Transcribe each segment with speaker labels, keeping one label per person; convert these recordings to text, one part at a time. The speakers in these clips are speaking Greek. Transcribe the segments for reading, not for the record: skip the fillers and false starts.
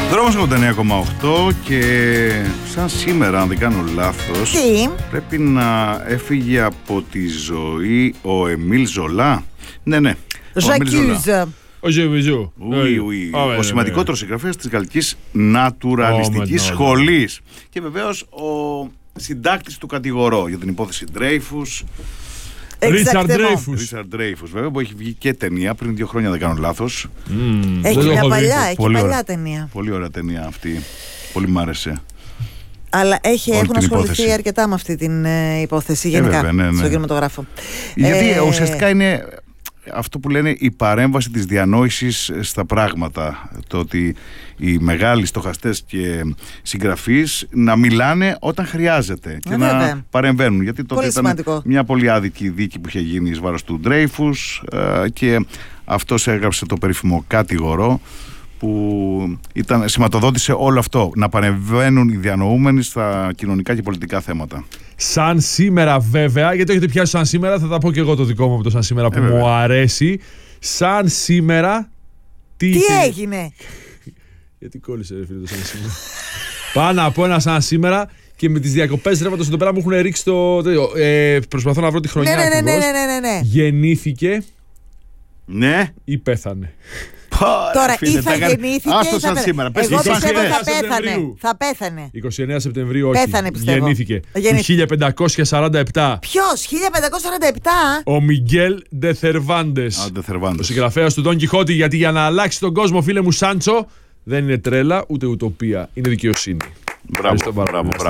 Speaker 1: Δρόμος 89,8 και σαν σήμερα, αν δεν κάνω λάθος, πρέπει να έφυγε από τη ζωή ο Εμίλ Ζολά. Ναι. Ο σημαντικότερος συγγραφέας της Γαλλικής Νατουραλιστικής Σχολής. Και βεβαίως ο συντάκτης του κατηγορώ για την υπόθεση Ντρέιφους.
Speaker 2: Ρίτσαρντ
Speaker 1: Ντρέιφους, βέβαια, που έχει βγει και ταινία πριν 2 χρόνια, δεν κάνω λάθος.
Speaker 3: Έχει μια παλιά ταινία.
Speaker 1: Πολύ ωραία ταινία αυτή. Πολύ μ' άρεσε.
Speaker 3: Αλλά έχουν ασχοληθεί αρκετά με αυτή την υπόθεση γενικά στον κινηματογράφο.
Speaker 1: Γιατί ουσιαστικά είναι αυτό που λένε η παρέμβαση της διανόησης στα πράγματα. Το ότι οι μεγάλοι στοχαστές και συγγραφείς να μιλάνε όταν χρειάζεται και να παρεμβαίνουν. Γιατί τότε ήταν μια πολύ άδικη δίκη που είχε γίνει εις βάρος του Ντρέιφους και αυτός έγραψε το περίφημο κατηγορό που σηματοδότησε όλο αυτό, να παρεμβαίνουν οι διανοούμενοι στα κοινωνικά και πολιτικά θέματα.
Speaker 2: Σαν σήμερα βέβαια, γιατί έχετε πιάσει σαν σήμερα, θα τα πω και εγώ το δικό μου από το σαν σήμερα που μου αρέσει. Σαν σήμερα...
Speaker 3: Τι έγινε?
Speaker 2: Γιατί κόλλησε ρε φίλε το σαν σήμερα. Πάνω από ένα σαν σήμερα και με τις διακοπές ρεύματος εδώ πέρα μου έχουν ρίξει το... προσπαθώ να βρω τη χρονιά ακριβώς.
Speaker 3: Ναι.
Speaker 2: Γεννήθηκε ή πέθανε.
Speaker 3: Τώρα ή θα γεννήθηκε
Speaker 1: ή θα σήμερα.
Speaker 3: Εγώ πιστεύω θα πέθανε.
Speaker 2: 29 Σεπτεμβρίου όχι.
Speaker 3: Πέθανε πιστεύω.
Speaker 2: Γεννήθηκε το 1547.
Speaker 3: Ποιος? 1547?
Speaker 2: Ο Μιγγέλ Ντε Θερβάντες. Ο συγγραφέας του Ντον Κιχώτη. Γιατί για να αλλάξει τον κόσμο, φίλε μου Σάντσο, δεν είναι τρέλα ούτε ουτοπία. Είναι δικαιοσύνη.
Speaker 1: Μπράβο.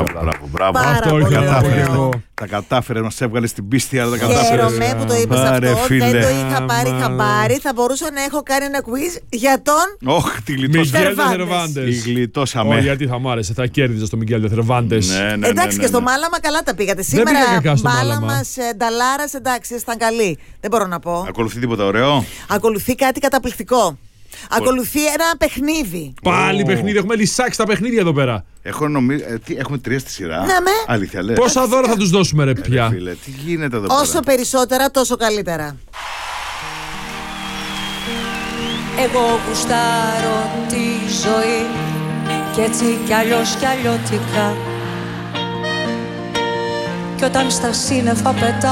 Speaker 2: Αυτό ήθελα να πω και εγώ.
Speaker 1: Τα κατάφερε, μας έβγαλε στην πίστη, αλλά τα
Speaker 3: κατάφερε. Χαίρομαι που το είπες αυτό.
Speaker 1: Φίλε.
Speaker 3: Δεν το είχα πάρει χαμπάρι. Θα μπορούσα να έχω κάνει ένα quiz για τον
Speaker 2: Μιγγέλ Ντε Θερβάντες.
Speaker 1: Γλιτώσαμε.
Speaker 2: Γιατί θα μ' άρεσε, θα κέρδιζα στο Μιγγέλ Ντε Θερβάντες.
Speaker 3: Εντάξει, και στο Μάλαμα καλά τα πήγατε. Σήμερα Μάλαμας, Νταλάρας, εντάξει, ήταν καλή. Δεν μπορώ να πω.
Speaker 1: Ακολουθεί τίποτα ωραίο?
Speaker 3: Ακολουθεί κάτι καταπληκτικό. Ακολουθεί ένα παιχνίδι.
Speaker 2: Πάλι παιχνίδι, έχουμε λυσάξει τα παιχνίδια εδώ πέρα.
Speaker 1: Έχουμε 3 στη σειρά.
Speaker 3: Ναι,
Speaker 1: αλήθεια λες?
Speaker 2: Πόσα δώρα θα τους δώσουμε ρε πια?
Speaker 1: Φίλε, τι γίνεται εδώ πέρα?
Speaker 3: Όσο περισσότερα τόσο καλύτερα.
Speaker 4: Εγώ γουστάρω τη ζωή κι έτσι κι αλλιώς κι αλλιώτικα. Κι όταν στα σύννεφα πετάω